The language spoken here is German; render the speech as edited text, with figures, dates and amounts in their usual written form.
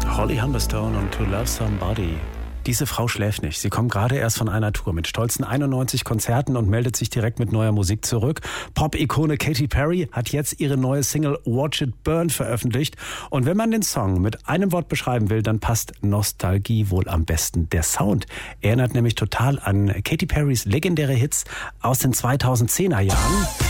Holly Humberstone und To Love Somebody. Diese Frau schläft nicht. Sie kommt gerade erst von einer Tour mit stolzen 91 Konzerten und meldet sich direkt mit neuer Musik zurück. Pop-Ikone Katy Perry hat jetzt ihre neue Single Watch It Burn veröffentlicht. Und wenn man den Song mit einem Wort beschreiben will, dann passt Nostalgie wohl am besten. Der Sound erinnert nämlich total an Katy Perrys legendäre Hits aus den 2010er Jahren.